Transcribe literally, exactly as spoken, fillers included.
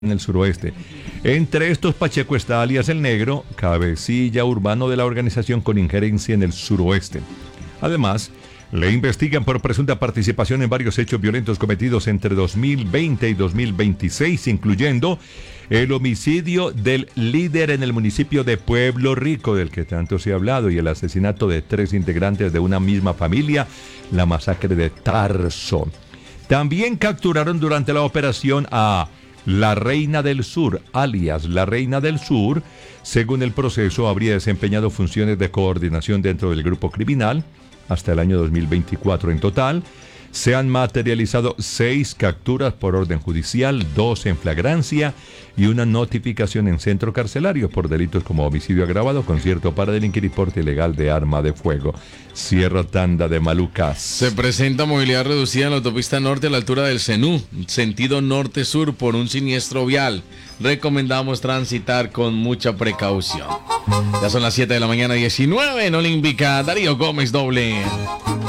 en el suroeste. Entre estos, Pacheco está alias El Negro, cabecilla urbano de la organización con injerencia en el suroeste. Además, le investigan por presunta participación en varios hechos violentos cometidos entre dos mil veinte y dos mil veintiséis, incluyendo el homicidio del líder en el municipio de Pueblo Rico, del que tanto se ha hablado, y el asesinato de tres integrantes de una misma familia, la masacre de Tarso. También capturaron durante la operación a la Reina del Sur, alias la Reina del Sur. Según el proceso, habría desempeñado funciones de coordinación dentro del grupo criminal hasta el año dos mil veinticuatro. En total, se han materializado seis capturas por orden judicial, dos en flagrancia y una notificación en centro carcelario por delitos como homicidio agravado, concierto para delinquir y porte ilegal de arma de fuego. Cierra tanda de malucas. Se presenta movilidad reducida en la autopista norte a la altura del Cenú, sentido norte-sur, por un siniestro vial. Recomendamos transitar con mucha precaución. Ya son las siete de la mañana, diecinueve en Olímpica. Darío Gómez doble.